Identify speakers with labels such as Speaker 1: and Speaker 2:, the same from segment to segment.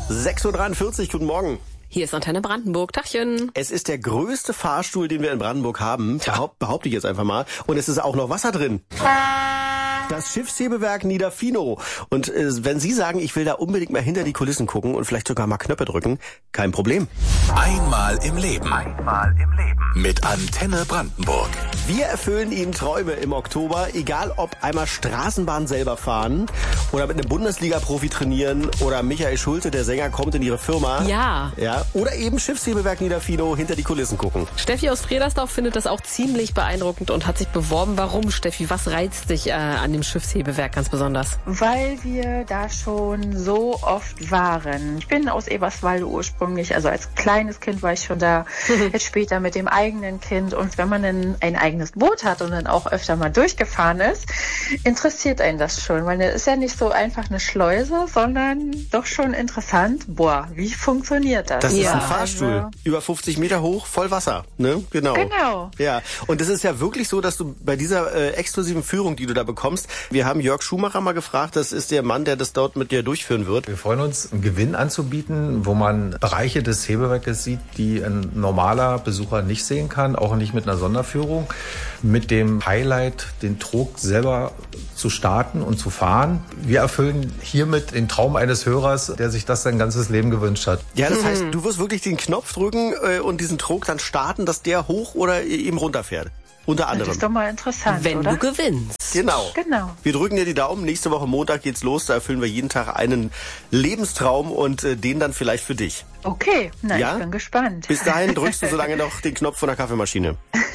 Speaker 1: 6:43 Uhr, guten Morgen.
Speaker 2: Hier ist Antenne Brandenburg. Tachchen.
Speaker 1: Es ist der größte Fahrstuhl, den wir in Brandenburg haben. Behaupte ich jetzt einfach mal. Und es ist auch noch Wasser drin. Das Schiffshebewerk Niederfino. Und wenn Sie sagen, ich will da unbedingt mal hinter die Kulissen gucken und vielleicht sogar mal Knöpfe drücken, kein Problem.
Speaker 3: Einmal im Leben. Mit Antenne Brandenburg.
Speaker 1: Wir erfüllen Ihnen Träume im Oktober, egal ob einmal Straßenbahn selber fahren oder mit einem Bundesliga-Profi trainieren oder Michael Schulte, der Sänger, kommt in Ihre Firma.
Speaker 2: Ja.
Speaker 1: Oder eben Schiffshebewerk Niederfino, hinter die Kulissen gucken.
Speaker 2: Steffi aus Fredersdorf findet das auch ziemlich beeindruckend und hat sich beworben. Warum, Steffi? Was reizt dich an dem Schiffshebewerk ganz besonders?
Speaker 4: Weil wir da schon so oft waren. Ich bin aus Eberswalde ursprünglich, also als kleines Kind war ich schon da, jetzt später mit dem eigenen Kind. Und wenn man dann ein eigenes Boot hat und dann auch öfter mal durchgefahren ist, interessiert einen das schon. Weil es ist ja nicht so einfach eine Schleuse, sondern doch schon interessant. Boah, wie funktioniert das?
Speaker 1: Das ist ein Fahrstuhl, über 50 Meter hoch, voll Wasser, ne? Genau. Ja, und es ist ja wirklich so, dass du bei dieser exklusiven Führung, die du da bekommst, wir haben Jörg Schumacher mal gefragt, das ist der Mann, der das dort mit dir durchführen wird.
Speaker 5: Wir freuen uns, einen Gewinn anzubieten, wo man Bereiche des Hebewerkes sieht, die ein normaler Besucher nicht sehen kann, auch nicht mit einer Sonderführung. Mit dem Highlight, den Trog selber zu starten und zu fahren. Wir erfüllen hiermit den Traum eines Hörers, der sich das sein ganzes Leben gewünscht hat.
Speaker 1: Ja, das heißt, du wirst wirklich den Knopf drücken und diesen Trog dann starten, dass der hoch oder eben runterfährt. Unter anderem.
Speaker 4: Das ist doch mal interessant,
Speaker 2: Wenn
Speaker 4: oder?
Speaker 2: du gewinnst.
Speaker 1: Genau. Wir drücken dir die Daumen. Nächste Woche Montag geht's los. Da erfüllen wir jeden Tag einen Lebenstraum und den dann vielleicht für dich.
Speaker 4: Okay,
Speaker 1: Ja?
Speaker 4: ich bin gespannt.
Speaker 1: Bis dahin drückst du so lange noch den Knopf von der Kaffeemaschine.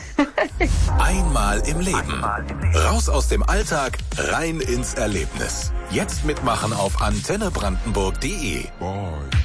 Speaker 3: Einmal im Leben. Raus aus dem Alltag, rein ins Erlebnis. Jetzt mitmachen auf antennebrandenburg.de.